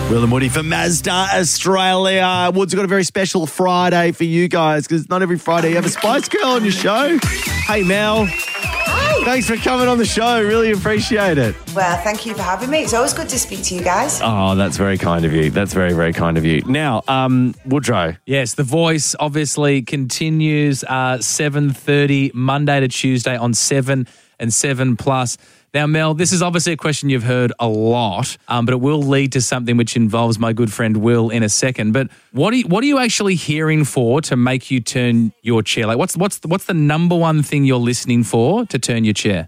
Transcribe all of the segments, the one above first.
Will and Woody for Mazda Australia. Woods, got a very special Friday for you guys because not every Friday you have a Spice Girl on your show. Hey, Mel. Hi. Thanks for coming on the show. Really appreciate it. Well, thank you for having me. It's always good to speak to you guys. Oh, that's very kind of you. That's very, very kind of you. Now, Woodrow. Yes, The Voice obviously continues 7:30 Monday to Tuesday on 7 and 7 Plus. Now, Mel, this is obviously a question you've heard a lot, but it will lead to something which involves my good friend Will in a second. But what are you actually hearing for to make you turn your chair? Like, what's the number one thing you're listening for to turn your chair?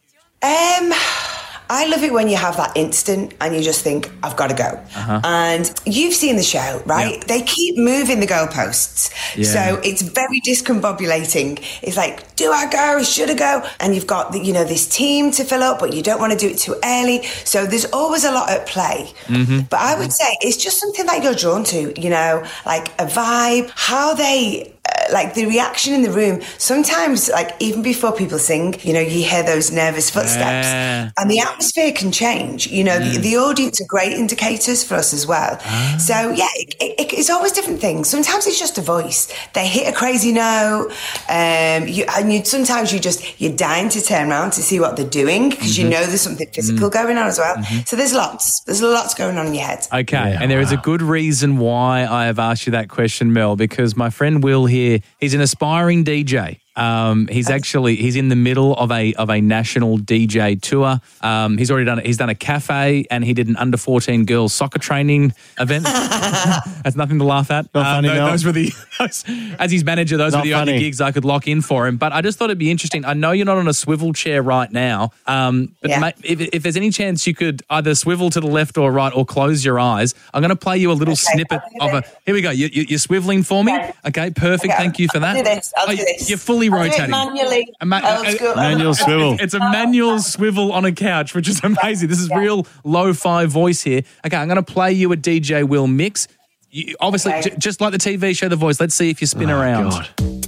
I love it when you have that instant and you just think, I've got to go. And you've seen the show, right? Yeah. They keep moving the goalposts. Yeah. So it's very discombobulating. It's like, do I go? Should I go? And you've got, this team to fill up, but you don't want to do it too early. So there's always a lot at play. But I would say it's just something that you're drawn to, like a vibe, how they... like the reaction in the room, sometimes like even before people sing, you hear those nervous footsteps and the atmosphere can change. The audience are great indicators for us as well. So yeah, it's always different things. Sometimes it's just a voice. They hit a crazy note sometimes you're dying to turn around to see what they're doing because there's something physical going on as well. So there's lots going on in your head. Okay, and there is a good reason why I have asked you that question, Mel, because my friend Will here, he's an aspiring DJ. He's in the middle of a national DJ tour. He's done a cafe and he did an under 14 girls soccer training event. That's nothing to laugh at. Not funny, Mel. Those were as his manager, those were the only gigs I could lock in for him. But I just thought it'd be interesting. I know you're not on a swivel chair right now, but if there's any chance you could either swivel to the left or right or close your eyes, I'm going to play you a little snippet of here we go. You're swiveling for me? Okay, perfect. Thank you for that. I'll do this. You're fully rotating. Manually. Manual swivel. It's a manual swivel on a couch, which is amazing. This is real lo-fi voice here. Okay, I'm going to play you a DJ Will mix. Obviously, just like the TV show The Voice, let's see if you spin around. God.